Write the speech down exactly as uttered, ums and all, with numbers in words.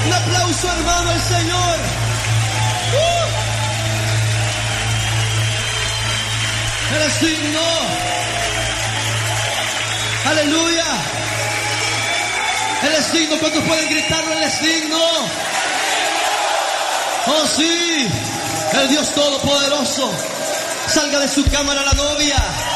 Un aplauso, hermano, al Señor. Uh. Él es digno. Aleluya. Él es digno. ¿Cuántos pueden gritarlo? Él es digno. Oh sí, el Dios Todopoderoso. Salga de su cámara la novia.